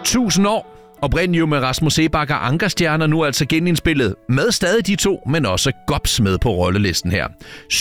1000 år. Oprindeligt jo med Rasmus Seebach og Ankerstjerner, nu altså genindspillet med stadig de to, men også Gops med på rollelisten her. 7.43.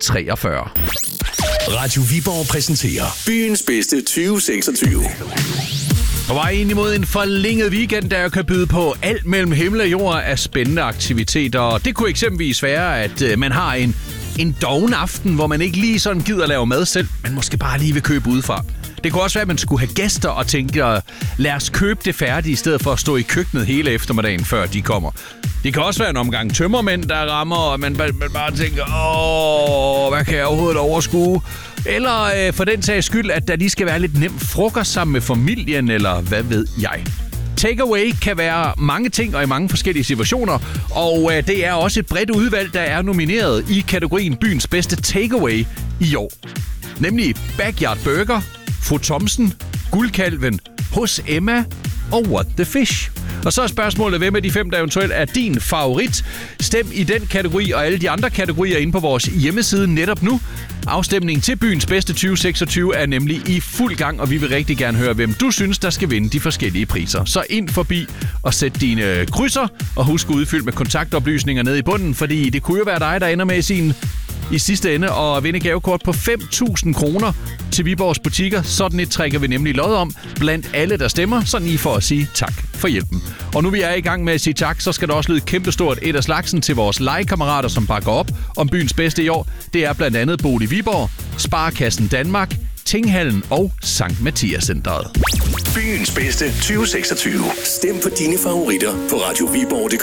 Radio Viborg præsenterer byens bedste 2026. På vej ind imod en forlænget weekend, der jo kan byde på alt mellem himmel og jord af spændende aktiviteter. Det kunne eksempelvis være, at man har en doven aften, hvor man ikke lige sådan gider lave mad selv, men måske bare lige vil købe udefra. Det kunne også være, at man skulle have gæster og tænke, lad os købe det færdigt, i stedet for at stå i køkkenet hele eftermiddagen, før de kommer. Det kan også være en omgang tømmermænd, der rammer, og man bare tænker, hvad kan jeg overhovedet overskue? Eller for den sags skyld, at der lige skal være lidt nem frokost sammen med familien, eller hvad ved jeg. Takeaway kan være mange ting og i mange forskellige situationer, og det er også et bredt udvalg, der er nomineret i kategorien byens bedste takeaway i år. Nemlig Backyard Burger, Fru Thomsen, Guldkalven, Hos Emma og What the Fish. Og så er spørgsmålet, hvem af de 5, der eventuelt er din favorit? Stem i den kategori og alle de andre kategorier inde på vores hjemmeside netop nu. Afstemningen til byens bedste 2026 er nemlig i fuld gang, og vi vil rigtig gerne høre, hvem du synes, der skal vinde de forskellige priser. Så ind forbi og sæt dine krydser, og husk at udfylde med kontaktoplysninger nede i bunden, fordi det kunne jo være dig, der ender med i sidste ende og vinde gavekort på 5.000 kroner til Viborgs butikker. Sådan et trækker vi nemlig lod om blandt alle, der stemmer, sådan lige for at sige tak for hjælpen. Og nu vi er i gang med at sige tak, så skal der også lyde kæmpestort et af slagsen til vores legekammerater, som bakker op om byens bedste i år. Det er blandt andet Bolig Viborg, Sparekassen Danmark, Tinghallen og Sankt Mathias Centret. Byens bedste 2026. Stem på dine favoritter på radioviborg.dk.